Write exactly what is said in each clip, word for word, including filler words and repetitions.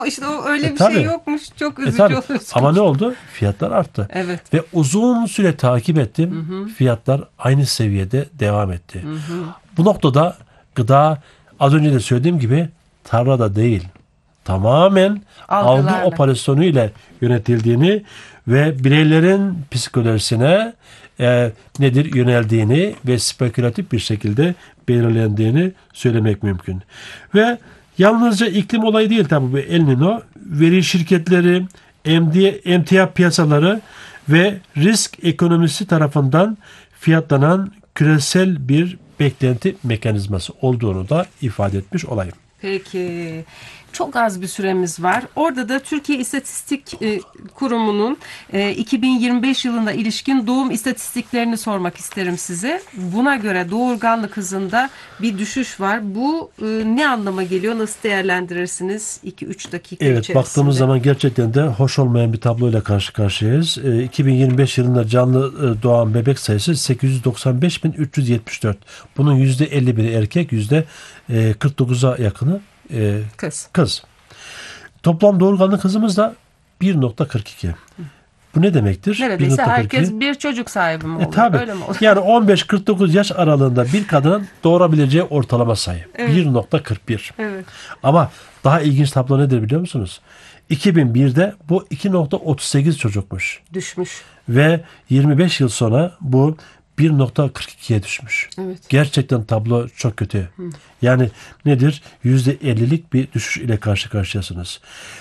İşte o öyle E, bir tabii. şey yokmuş. Çok E, üzücü tabii. oluyor. Ama ne oldu? Fiyatlar arttı. Evet. Ve uzun süre takip ettim. Hı hı. Fiyatlar aynı seviyede devam etti. Hı hı. Bu noktada gıda, az önce de söylediğim gibi, tarlada değil, tamamen algı Algılarla. operasyonu ile yönetildiğini ve bireylerin psikolojisine e, nedir yöneldiğini ve spekülatif bir şekilde belirlendiğini söylemek mümkün. Ve yalnızca iklim olayı değil tabii bu El Niño, veri şirketleri, emtia piyasaları ve risk ekonomisi tarafından fiyatlanan küresel bir beklenti mekanizması olduğunu da ifade etmiş olayım. Peki. Çok az bir süremiz var. Orada da Türkiye İstatistik e, Kurumu'nun e, iki bin yirmi beş yılında ilişkin doğum istatistiklerini sormak isterim size. Buna göre doğurganlık hızında bir düşüş var. Bu e, ne anlama geliyor? Nasıl değerlendirirsiniz? iki üç dakika Evet, içerisinde. baktığımız zaman gerçekten de hoş olmayan bir tabloyla karşı karşıyayız. E, iki bin yirmi beş yılında canlı e, doğan bebek sayısı sekiz yüz doksan beş bin üç yüz yetmiş dört. Bunun yüzde elli biri erkek, yüzde kırk dokuza yakını e, Kız. kız. Toplam doğurganlık hızımız da bir nokta kırk iki. Bu ne demektir? Neredeyse herkes bir çocuk sahibi mi oluyor? E, tabii. Öyle mi oluyor? Yani on beş kırk dokuz yaş aralığında bir kadının doğurabileceği ortalama sayı. Evet. bir nokta kırk bir. Evet. Ama daha ilginç tablo nedir biliyor musunuz? iki bin birde bu iki nokta otuz sekiz çocukmuş. Düşmüş. Ve yirmi beş yıl sonra bu bir nokta kırk ikiye düşmüş. Evet. Gerçekten tablo çok kötü. Hı. Yani nedir? yüzde ellilik bir düşüş ile karşı karşıyasınız.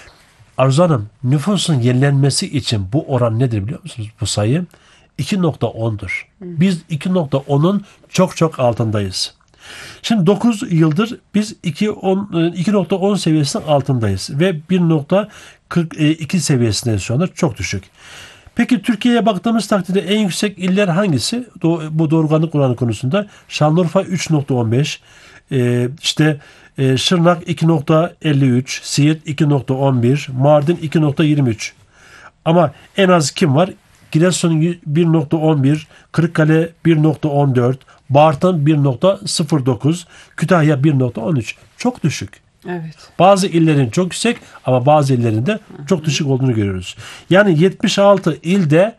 Arzu Hanım, nüfusun yenilenmesi için bu oran nedir biliyor musunuz? Bu sayı iki nokta ondur. Biz iki nokta onun çok çok altındayız. Şimdi dokuz yıldır biz iki nokta on seviyesinin altındayız ve bir nokta kırk iki seviyesindeyiz şu anda, çok düşük. Peki Türkiye'ye baktığımız takdirde en yüksek iller hangisi? Bu doğurganlık oranı konusunda Şanlıurfa üç nokta on beş, ee, işte e, Şırnak iki nokta elli üç, Siirt iki nokta on bir, Mardin iki nokta yirmi üç. Ama en az kim var? Giresun bir nokta on bir, Kırıkkale bir nokta on dört, Bartın bir nokta sıfır dokuz, Kütahya bir nokta on üç. Çok düşük. Evet. Bazı illerin çok yüksek ama bazı illerin de çok düşük olduğunu görüyoruz. Yani yetmiş altı ilde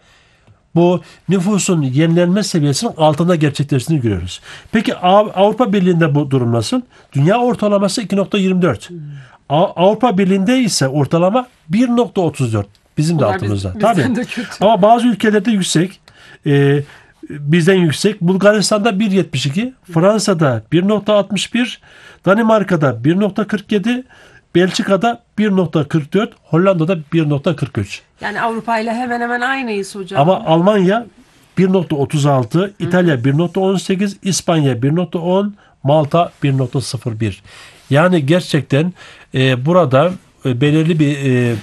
bu nüfusun yenilenme seviyesinin altında gerçekleştiğini görüyoruz. Peki Avrupa Birliği'nde bu durum nasıl? Dünya ortalaması iki nokta yirmi dört. Hmm. Avrupa Birliği'nde ise ortalama bir nokta otuz dört. Bizim de Bunlar altımızda. Biz, Tabii. de kötü. Ama bazı ülkelerde yüksek. Ee, bizden yüksek. Bulgaristan'da bir nokta yetmiş iki, Fransa'da bir nokta altmış bir, Danimarka'da bir nokta kırk yedi, Belçika'da bir nokta kırk dört, Hollanda'da bir nokta kırk üç. Yani Avrupa ile hemen hemen aynıyız hocam. Ama Almanya bir nokta otuz altı, İtalya bir nokta on sekiz, İspanya bir nokta on, Malta bir nokta sıfır bir. Yani gerçekten e, burada e, belirli bir e,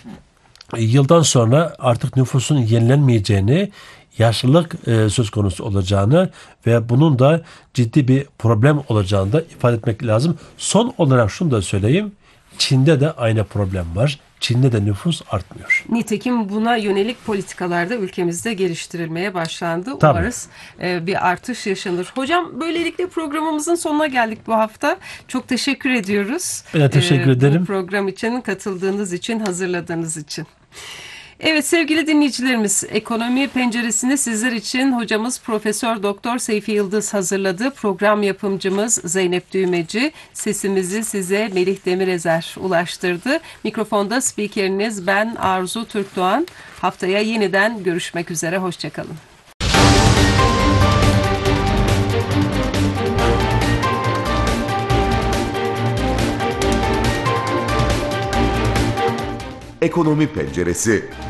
yıldan sonra artık nüfusun yenilenmeyeceğini, yaşlılık e, söz konusu olacağını ve bunun da ciddi bir problem olacağını da ifade etmek lazım. Son olarak şunu da söyleyeyim. Çin'de de aynı problem var. Çin'de de nüfus artmıyor. Nitekim buna yönelik politikalarda ülkemizde geliştirilmeye başlandı. Tabii. Umarız e, bir artış yaşanır. Hocam böylelikle programımızın sonuna geldik bu hafta. Çok teşekkür ediyoruz. Ben de teşekkür e, ederim. Bu program için, katıldığınız için, hazırladığınız için. Evet sevgili dinleyicilerimiz, Ekonomi Penceresi'ni sizler için hocamız Profesör Doktor Seyfi Yıldız hazırladı. Program yapımcımız Zeynep Düğmeci, sesimizi size Melih Demirezer ulaştırdı. Mikrofonda spikeriniz ben Arzu Türkdoğan. Haftaya yeniden görüşmek üzere, hoşçakalın. Ekonomi Penceresi.